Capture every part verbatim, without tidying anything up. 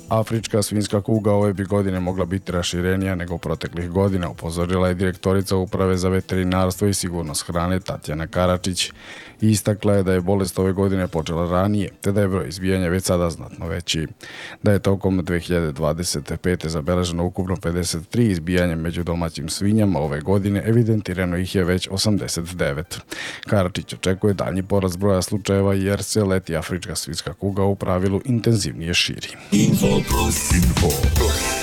Afrička svinjska kuga ove bi godine mogla biti raširenija nego proteklih godina, upozorila je direktorica Uprave za veterinarstvo i sigurnost hrane Tatjana Karačić. I istakla je da je bolest ove godine počela ranije, te da je broj izbijanja već sada znatno veći. Da je tokom dve hiljade dvadeset pete zabeleženo ukupno pedeset tri izbijanja među domaćim svinjama, ove godine evidentirano ih je već osamdeset devet. Karačić očekuje daljnji porast broja slučajeva jer se leti afrička svinjska kuga u pravilu intenzivnije širi. Info plus, info plus.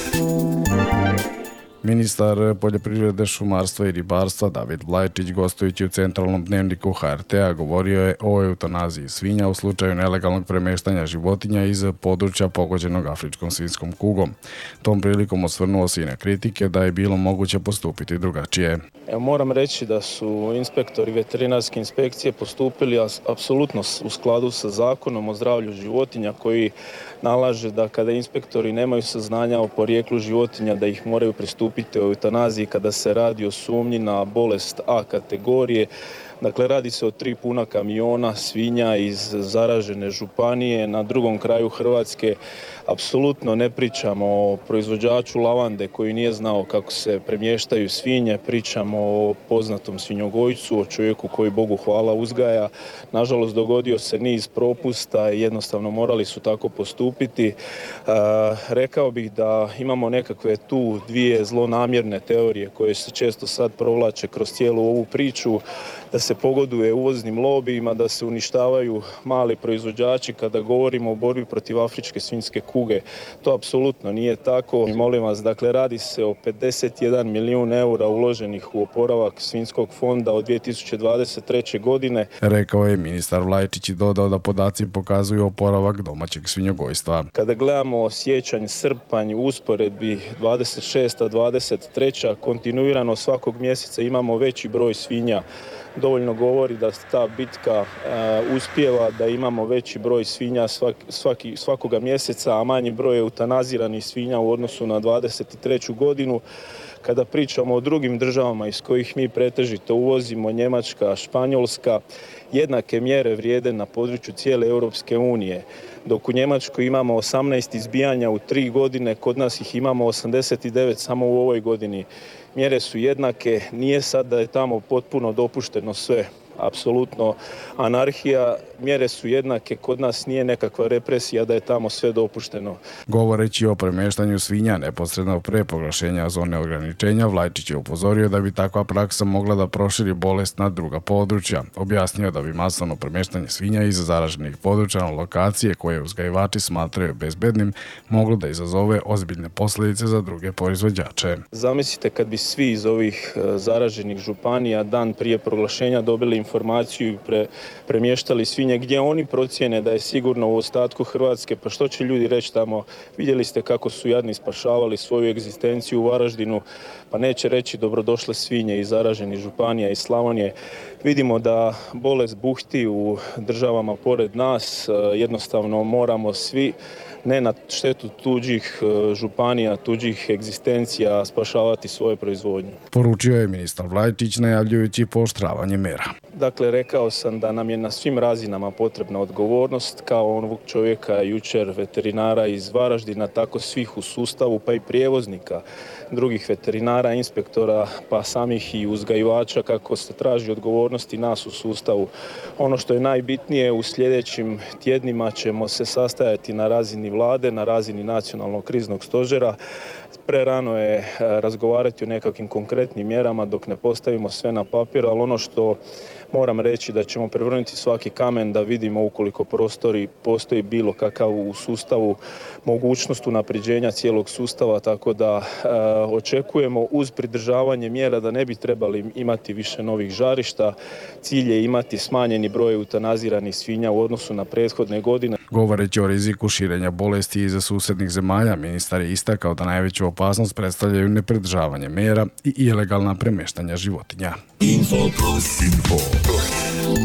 Ministar poljoprivrede, šumarstva i ribarstva David Vlajčić, gostujući u centralnom dnevniku H R T-a, govorio je o eutanaziji svinja u slučaju nelegalnog premeštanja životinja iz područja pogođenog afričkom svinjskom kugom. Tom prilikom osvrnuo se i na kritike da je bilo moguće postupiti drugačije. Evo, moram reći da su inspektori veterinarske inspekcije postupili apsolutno u skladu sa Zakonom o zdravlju životinja koji nalaže da kada inspektori nemaju saznanja o porijeklu životinja da ih moraju pristupiti u eutanaziji kada se radi o sumnji na bolest A kategorije. Dakle, radi se o tri puna kamiona svinja iz zaražene županije na drugom kraju Hrvatske. Apsolutno ne pričamo o proizvođaču lavande koji nije znao kako se premještaju svinje, pričamo o poznatom svinjogojcu, o čovjeku koji Bogu hvala uzgaja. Nažalost, dogodio se niz propusta i jednostavno morali su tako postupiti. E, rekao bih da imamo nekakve tu dvije zlonamjerne teorije koje se često sad provlače kroz cijelu ovu priču, da se pogoduje uvoznim lobijima, da se uništavaju mali proizvođači kada govorimo o borbi protiv afričke svinjske kuge. To apsolutno nije tako. I molim vas, dakle, radi se o pedeset jedan milijun eura uloženih u oporavak svinjskog fonda od dvije tisuće dvadeset treće. godine. Rekao je ministar Vlajčić i dodao da podaci pokazuju oporavak domaćeg svinjogojstva. Kada gledamo siječanj, srpanj, usporedbi dvadeset šesta dvadeset treća. kontinuirano svakog mjeseca imamo veći broj svinja. Dovoljno govori da ta bitka uh, uspijeva, da imamo veći broj svinja svak, svaki, svakoga mjeseca, a manji broj eutanaziranih svinja u odnosu na dvadeset treću. godinu. Kada pričamo o drugim državama iz kojih mi pretežito uvozimo, Njemačka, Španjolska, jednake mjere vrijede na području cijele Europske unije. Dok u Njemačkoj imamo osamnaest izbijanja u tri godine, kod nas ih imamo osamdeset devet samo u ovoj godini. Mjere su jednake, nije sad da je tamo potpuno dopušteno sve. Apsolutno anarhija, mjere su jednake, kod nas nije nekakva represija da je tamo sve dopušteno. Govoreći o premještanju svinja neposredno pre proglašenja zone ograničenja, Vlajčić je upozorio da bi takva praksa mogla da proširi bolest na druga područja. Objasnio da bi masovno premještanje svinja iz zaraženih područja na lokacije koje uzgajivači smatraju bezbednim moglo da izazove ozbiljne posljedice za druge proizvođače. Zamislite kad bi svi iz ovih zaraženih županija dan prije proglašenja dobili informaciju i pre, premještali svinje gdje oni procijene da je sigurno u ostatku Hrvatske, pa što će ljudi reći tamo? Vidjeli ste kako su jadni spašavali svoju egzistenciju u Varaždinu, pa neće reći dobrodošle svinje iz zaraženih županija i Slavonije. Vidimo da bolest buhti u državama pored nas, jednostavno moramo svi ne na štetu tuđih županija, tuđih egzistencija spašavati svoje proizvodnje. Poručio je ministar Vlajčić najavljujući pooštravanje mera. Dakle, rekao sam da nam je na svim razinama potrebna odgovornost, kao onog čovjeka jučer veterinara iz Varaždina, tako svih u sustavu, pa i prijevoznika, drugih veterinara, inspektora, pa samih i uzgajivača, kako se traži odgovornosti nas u sustavu. Ono što je najbitnije, u sljedećim tjednima ćemo se sastajati na razini vlade, na razini nacionalnog kriznog stožera. Prerano je razgovarati o nekakvim konkretnim mjerama dok ne postavimo sve na papir, ali ono što moram reći da ćemo prevrnuti svaki kamen da vidimo ukoliko prostori postoji bilo kakav u sustavu mogućnost unapređenja cijelog sustava, tako da e, očekujemo uz pridržavanje mjera da ne bi trebali imati više novih žarišta. Cilj je imati smanjeni broj eutanaziranih svinja u odnosu na prethodne godine. Govoreći o riziku širenja bolesti iz susjednih zemalja, ministar je istakao da najveću opasnost predstavljaju nepridržavanje mera i ilegalna premještanja životinja. Info plus, info plus.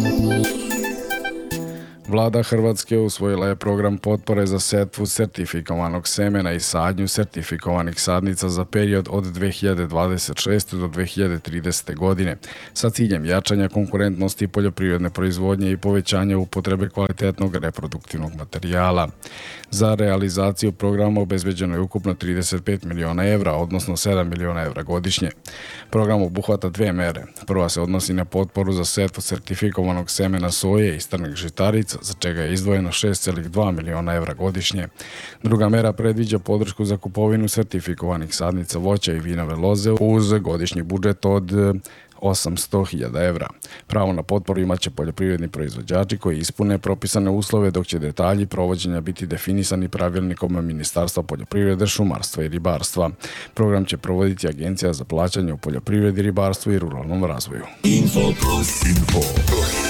Vlada Hrvatske usvojila je program potpore za setvu sertifikovanog semena i sadnju sertifikovanih sadnica za period od dve hiljade dvadeset šeste. do dve hiljade tridesete. godine sa ciljem jačanja konkurentnosti poljoprivredne proizvodnje i povećanja upotrebe kvalitetnog reproduktivnog materijala. Za realizaciju programa obezbeđeno je ukupno trideset pet miliona evra, odnosno sedam miliona evra godišnje. Program obuhvata dve mere. Prva se odnosi na potporu za setvu sertifikovanog semena soje i strnih žitarica, za čega je izdvojeno šest zarez dva miliona evra godišnje. Druga mera predviđa podršku za kupovinu sertifikovanih sadnica voća i vinove loze uz godišnji budžet od osamsto hiljada evra. Pravo na potporu imaće poljoprivredni proizvođači koji ispune propisane uslove, dok će detalji provođenja biti definisani pravilnikom Ministarstva poljoprivrede, šumarstva i ribarstva. Program će provoditi Agencija za plaćanje u poljoprivredi, ribarstvu i ruralnom razvoju. Info plus, info plus.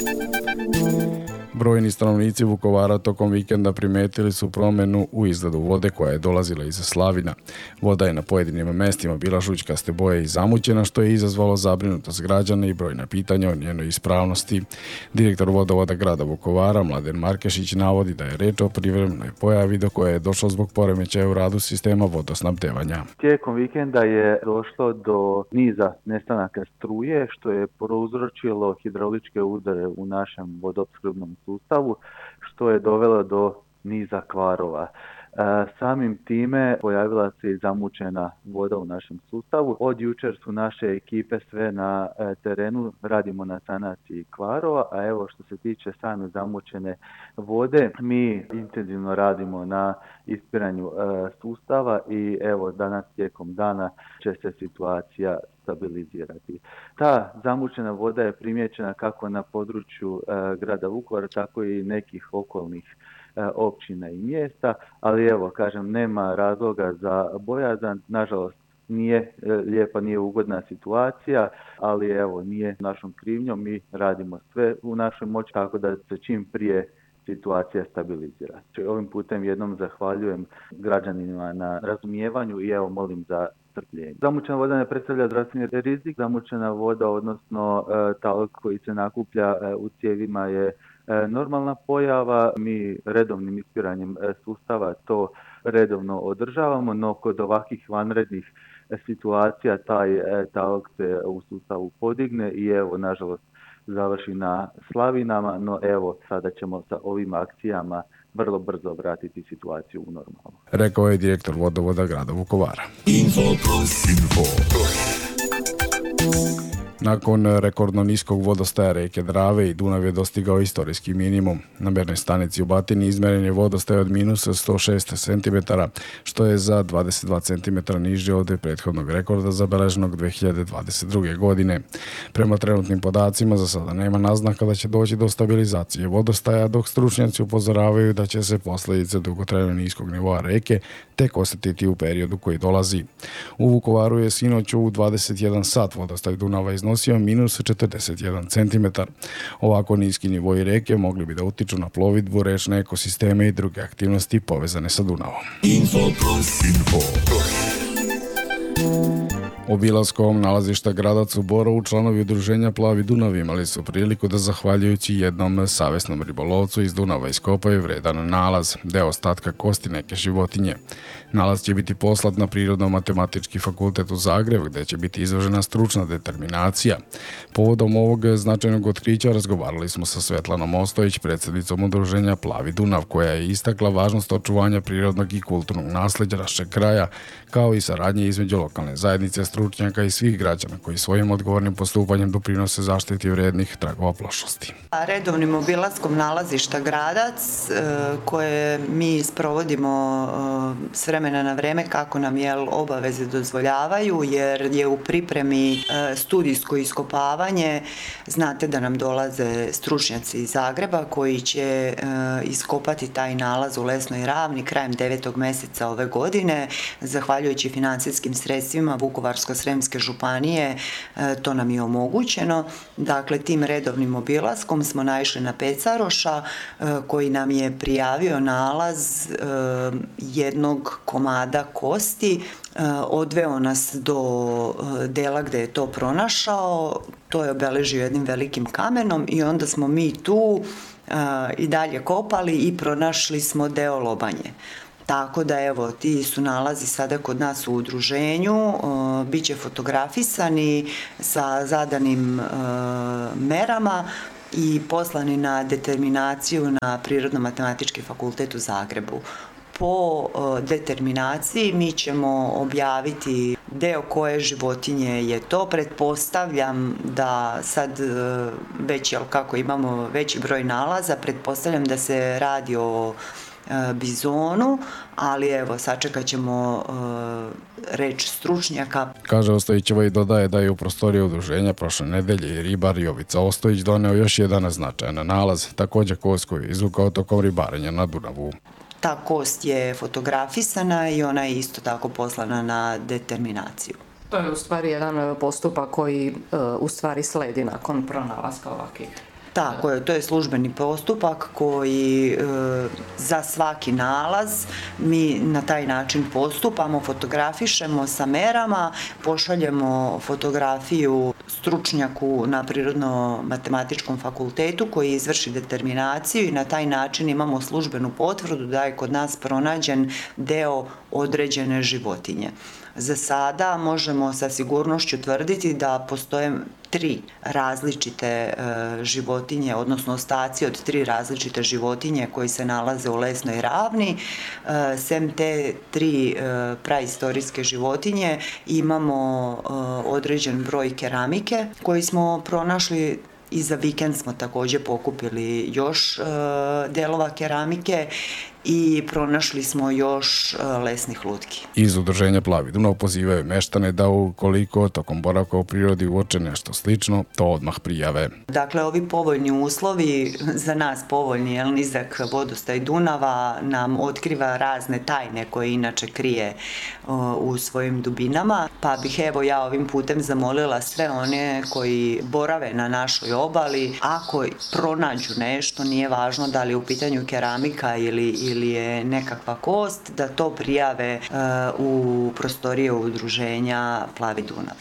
Brojni stanovnici Vukovara tokom vikenda primetili su promjenu u izgledu vode koja je dolazila iz slavina. Voda je na pojedinim mestima bila žućkaste boje i zamućena, što je izazvalo zabrinutost građana i brojna pitanja o njenoj ispravnosti. Direktor vodovoda grada Vukovara, Mladen Markešić, navodi da je reč o privremenoj pojavi do koje je došlo zbog poremećaja u radu sistema vodosnabdevanja. Tijekom vikenda je došlo do niza nestanaka struje, što je prouzročilo hidrauličke udare u našem vodoopskrbnom sustavu, što je dovelo do niza kvarova. E, samim time pojavila se i zamućena voda u našem sustavu. Od jučer su naše ekipe sve na e, terenu, radimo na sanaciji kvarova, a evo što se tiče same zamućene vode, mi intenzivno radimo na ispiranju e, sustava i evo danas tijekom dana će se situacija stabilizirati. Ta zamućena voda je primijećena kako na području e, grada Vukovara, tako i nekih okolnih e, općina i mjesta, ali evo, kažem, nema razloga za bojazan, nažalost nije e, lijepa, nije ugodna situacija, ali evo, nije našom krivnjom, mi radimo sve u našoj moći tako da se čim prije situacija stabilizira. Ovim putem jednom zahvaljujem građanima na razumijevanju i evo molim za strpljenje. Zamućena voda ne predstavlja zdravstveni rizik. Zamućena voda, odnosno e, talog koji se nakuplja e, u cijevima je e, normalna pojava. Mi redovnim ispiranjem e, sustava to redovno održavamo, no kod ovakvih vanrednih e, situacija taj e, talog se u sustavu podigne i evo, nažalost, završi na slavinama, no evo, sada ćemo sa ovim akcijama vrlo brzo vratiti situaciju u normalnu. Rekao je direktor vodovoda grada Vukovara. Info plus, info plus. Nakon rekordno niskog vodostaja reke Drave i Dunav je dostigao istorijski minimum. Na mernoj stanici u Batini izmeren je vodostaj od minus sto šest centimetara, što je za dvadeset dva centimetra niže od prethodnog rekorda zabeleženog dve hiljade dvadeset druge. godine. Prema trenutnim podacima za sada nema naznaka da će doći do stabilizacije vodostaja, dok stručnjaci upozoravaju da će se posljedice dugotrajno niskog nivoa reke tek osjetiti u periodu koji dolazi. U Vukovaru je sinoć u dvadeset jedan sat vodostaj Dunava iznosio minus četrdeset jedan centimetar. Ovako niski nivoji reke mogli bi da utiču na plovidbu, rečne ekosisteme i druge aktivnosti povezane sa Dunavom. Info plus, info plus. Obilaskom nalazišta Gradac u Borovu članovi udruženja Plavi Dunav imali su priliku da zahvaljujući jednom savesnom ribolovcu iz Dunava iskopaju vredan nalaz, deo ostatka kosti neke životinje. Nalaz će biti poslat na Prirodno-matematički fakultet u Zagreb, gde će biti izložena stručna determinacija. Povodom ovog značajnog otkrića razgovarali smo sa Svetlanom Ostojić, predsjednicom udruženja Plavi Dunav, koja je istakla važnost očuvanja prirodnog i kulturnog nasleđa našeg kraja, kao i saradnje između lokalne zajednice, stručnjaka i svih građana koji svojim odgovornim postupanjem doprinose zaštiti vrednih tragova prošlosti. Redovnim obilaskom nalazišta Gradac, koje mi sprovodimo s vremena na vreme kako nam je obaveze dozvoljavaju, jer je u pripremi studijsko iskopavanje. Znate da nam dolaze stručnjaci iz Zagreba koji će iskopati taj nalaz u Lesnoj ravni krajem devetog mjeseca ove godine. Zahvaljujući financijskim sredstvima Vukovarsko-srijemske županije to nam je omogućeno. Dakle, tim redovnim obilaskom smo naišli na Pecaroša koji nam je prijavio nalaz jednog komada kosti, odveo nas do dela gde je to pronašao, to je obeležio jednim velikim kamenom i onda smo mi tu i dalje kopali i pronašli smo deo lobanje. Tako da evo, ti su nalazi sada kod nas u udruženju, bit će fotografisani sa zadanim merama, i poslani na determinaciju na Prirodno-matematički fakultet u Zagrebu. Po determinaciji mi ćemo objaviti deo koje životinje je to. Pretpostavljam da sad već, jel kako imamo veći broj nalaza, pretpostavljam da se radi o bizonu, ali evo, sačekat ćemo uh, reč stručnjaka. Kaže Ostojićeva i dodaje da je u prostoriji udruženja prošle nedelje i ribar Jovica Ostojić doneo još jedan značajan nalaz, također kost koju je izvukao tokom ribarenja na Dunavu. Ta kost je fotografisana i ona je isto tako poslana na determinaciju. To je u stvari jedan postupak koji uh, u stvari sledi nakon pronalaska ovakvih. Tako je, to je službeni postupak koji e, za svaki nalaz mi na taj način postupamo, fotografišemo sa merama, pošaljemo fotografiju stručnjaku na Prirodno-matematičkom fakultetu koji izvrši determinaciju i na taj način imamo službenu potvrdu da je kod nas pronađen deo određene životinje. Za sada možemo sa sigurnošću tvrditi da postoje tri različite e, životinje, odnosno ostaci od tri različite životinje koji se nalaze u lesnoj ravni. E, sem te tri e, praistorijske životinje imamo e, određen broj keramike koji smo pronašli. I za vikend smo također pokupili još e, delova keramike i pronašli smo još e, lesnih lutki. Iz udruženja Plavi Dunav pozivaju meštane da ukoliko tokom boravka u prirodi uoče nešto slično, to odmah prijave. Dakle, ovi povoljni uslovi, za nas povoljni, jel, nizak vodostaj Dunava nam otkriva razne tajne koje inače krije o, u svojim dubinama, pa bih evo ja ovim putem zamolila sve one koji borave na našoj obali, ako pronađu nešto, nije važno da li je u pitanju keramika ili, ili je nekakva kost, da to prijave uh, u prostorije udruženja Plavi Dunav.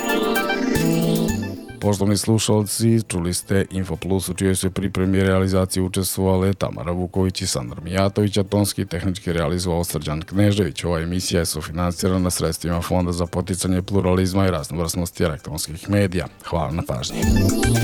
Poštovni slušalci, čuli ste Infoplus u čijoj se pripremi i realizaciji učestvovale Tamara Vuković i Sandra Mijatović, a tonski i tehnički realizovao Srđan Knežević. Ova emisija je sufinancirana sredstvima Fonda za poticanje pluralizma i raznovrsnosti elektronskih medija. Hvala na pažnji.